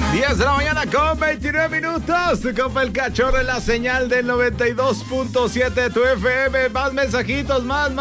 10 de la mañana con 29 minutos. Tu compa el Cachorro en la señal del 92.7 de tu FM. Más mensajitos, más.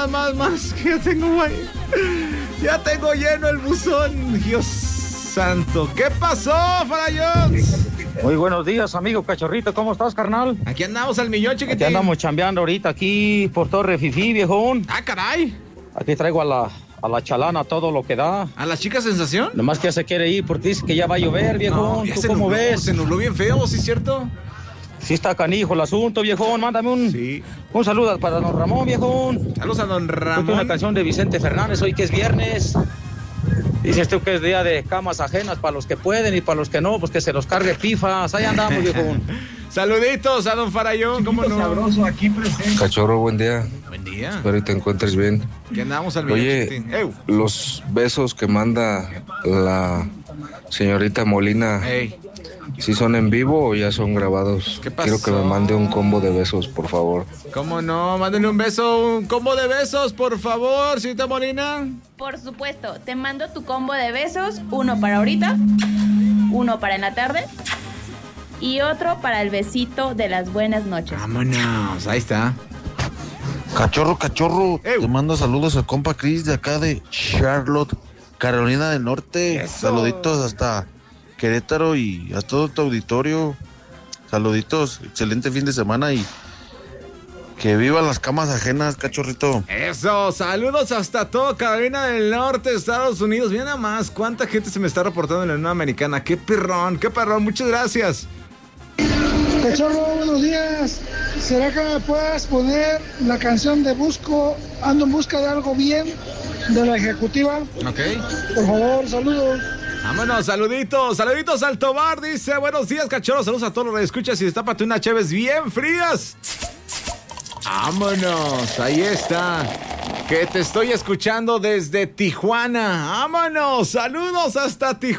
Que ya tengo ahí. Ya tengo lleno el buzón. Dios santo. ¿Qué pasó, Farallón? Muy buenos días, amigo Cachorrito. ¿Cómo estás, carnal? Aquí andamos al millón, chiquitín. Aquí andamos chambeando ahorita aquí por Torre Fifí, viejón. Ah, caray. Aquí traigo a la chalana todo lo que da. ¿A la chica sensación? Nomás que ya se quiere ir porque dice que ya va a llover, viejón. No, ¿Tú cómo ves? Se nubló bien feo, ¿sí es cierto? Sí está canijo el asunto, viejón. Mándame un saludo para don Ramón, viejón. Saludos a don Ramón. Una canción de Vicente Fernández hoy que es viernes. Dices tú que es día de camas ajenas para los que pueden y para los que no, pues que se los cargue pifas. Ahí andamos, viejón. Saluditos a don Farallón, ¿cómo no? Sabroso aquí presente. Cachorro, buen día. Buen día. Espero que te encuentres bien. Que andamos al millón. Oye, los besos que manda la señorita Molina, ¿sí son en vivo o ya son grabados? ¿Qué pasó? Quiero que me mande un combo de besos, por favor. ¿Cómo no? Mándenle un beso, un combo de besos, por favor, señorita Molina. Por supuesto, te mando tu combo de besos, uno para ahorita, uno para en la tarde y otro para el besito de las buenas noches. Vámonos, ahí está. Cachorro, te mando saludos al compa Chris de acá de Charlotte, Carolina del Norte. Eso. Saluditos hasta Querétaro y a todo tu auditorio. Saluditos, excelente fin de semana y que vivan las camas ajenas, cachorrito. Eso, saludos hasta todo Carolina del Norte, Estados Unidos. Mira nada más cuánta gente se me está reportando en la Unión Americana. Qué perrón, muchas gracias. Cachorro, buenos días. ¿Será que me puedas poner la canción de Ando en busca de algo bien, de la ejecutiva? Ok. Por favor, saludos. Vámonos, saluditos al Tobar, dice, buenos días, Cachorro, saludos a todos los que escuchas y destápate unas cheves bien frías. Vámonos, ahí está. Que te estoy escuchando desde Tijuana. Vámonos, saludos hasta Tijuana.